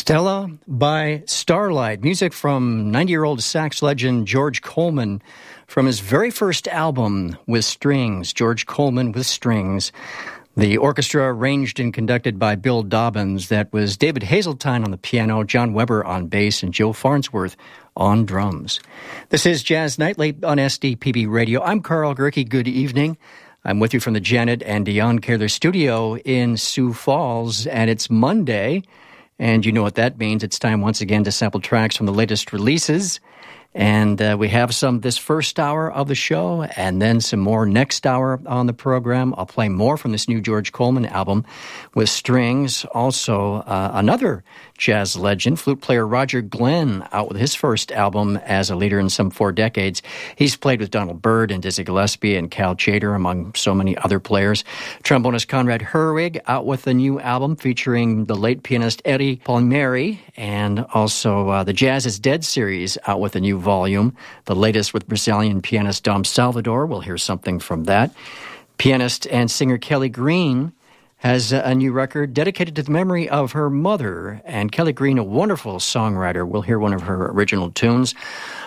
Stella by Starlight, music from 90-year-old sax legend George Coleman from his very first album with strings, George Coleman with Strings. The orchestra arranged and conducted by Bill Dobbins. That was David Hazeltine on the piano, John Weber on bass, and Joe Farnsworth on drums. This is Jazz Nightly on SDPB Radio. I'm Carl Gerke. Good evening. I'm with you from the Janet and Dion Kaler studio in Sioux Falls, and it's Monday. And you know what that means. It's time once again to sample tracks from the latest releases. And we have some this first hour of the show and then some more next hour on the program. I'll play more from this new George Coleman album with strings. Also, another jazz legend, flute player Roger Glenn, out with his first album as a leader in some 4 decades. He's played with Donald Byrd and Dizzy Gillespie and Cal Tjader, among so many other players. Trombonist Conrad Herwig out with a new album featuring the late pianist Eddie Palmieri, and also the Jazz is Dead series out with a new volume, the latest with Brazilian pianist Dom Salvador. We'll hear something from that. Pianist and singer Kelly Green has a new record dedicated to the memory of her mother. And Kelly Green, a wonderful songwriter. We'll hear one of her original tunes.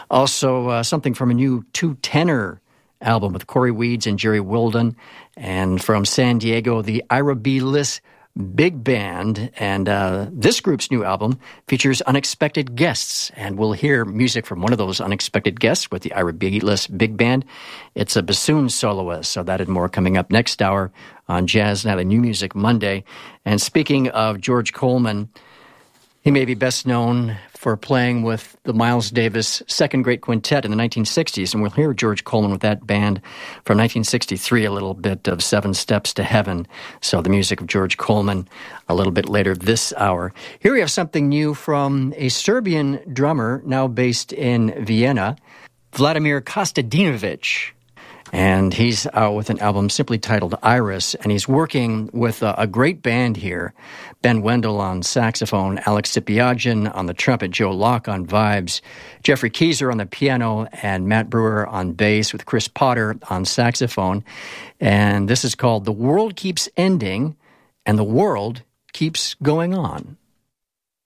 Also, something from a new two-tenor album with Corey Weeds and Jerry Wilden. And from San Diego, the Ira B. Liss Big Band. And this group's new album features unexpected guests. And we'll hear music from one of those unexpected guests with the Ira B. Liss Big Band. It's a bassoon soloist. So that and more coming up next hour on Jazz Nightly New Music Monday. And speaking of George Coleman, he may be best known for playing with the Miles Davis Second Great Quintet in the 1960s, and we'll hear George Coleman with that band from 1963, a little bit of Seven Steps to Heaven. So the music of George Coleman a little bit later this hour. Here we have something new from a Serbian drummer now based in Vienna, Vladimir Kostadinovic. And he's out with an album simply titled Iris, and he's working with a great band here. Ben Wendell on saxophone, Alex Sipiagin on the trumpet, Joe Locke on vibes, Jeffrey Keyser on the piano, and Matt Brewer on bass with Chris Potter on saxophone. And this is called The World Keeps Ending, and the World Keeps Going On.